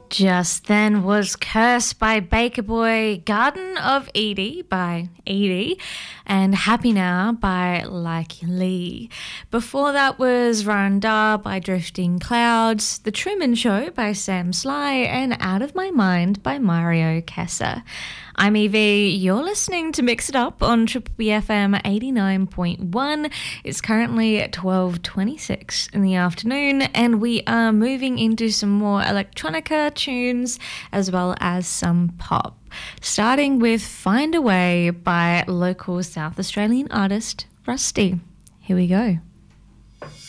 Just then was Curse by Baker Boy, Garden of Edie by Edie, and Happy Now by Like Lee. Before that was Randa by Drifting Clouds, The Truman Show by Sam Sly, and Out of My Mind by Mario Kessa. I'm Evie, you're listening to Mix It Up on Triple BFM 89.1. It's currently 12:26 in the afternoon and we are moving into some more electronica tunes as well as some pop. Starting with Find a Way by local South Australian artist Rusty. Here we go.